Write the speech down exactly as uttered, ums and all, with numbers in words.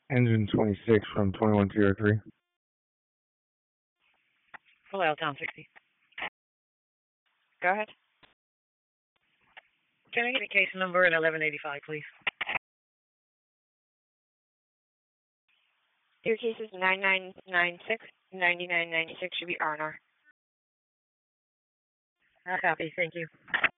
Engine twenty-six from twenty-one oh three. Hello, Tom sixty. Go ahead. Can I get a case number at eleven eighty-five, please? Your case is nine nine nine six. ninety-nine ninety-six should be R and R. I copy. Thank you.